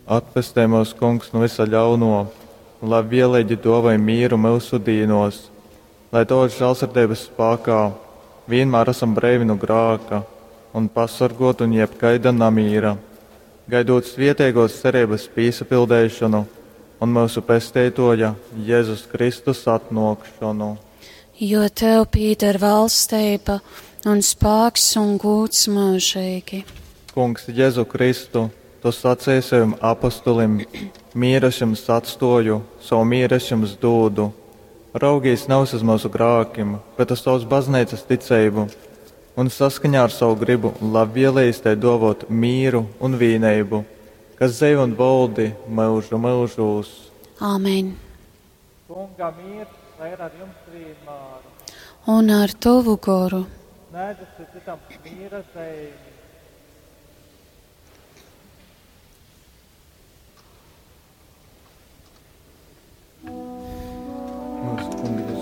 Atpestē mūs, Kungs, no visa ļauno, un lai vienlaidi dāvā mieru mūsu dīnos, lai to žēlsirdības spēkā vienmēr esam brīvi no grēka un pasargāti no jebkaida nemīra, gaidot svētīgos cerības piesapildīšanu un mūsu pestītāja Jēzus Kristus atnākšanu. Jo tev pieder valstība un spēks un gods mūžīgi. Kungs, Jēzu Kristu, tu sacīji saviem apostolim, mieru jums atstāju, savu mieru jums dodu. Raugīs nav uz mūsu grēkiem, bet uz savas baznīcas ticību, un saskaņā ar savu gribu labvēlīs tai dāvāt mieru un vienību, kas dzīvo un valdi mūžu mūžos. Āmen. Kunga miers, lai ir ar jums vienmēr. Un ar tavu goru. Nēdus citam miera zīmi.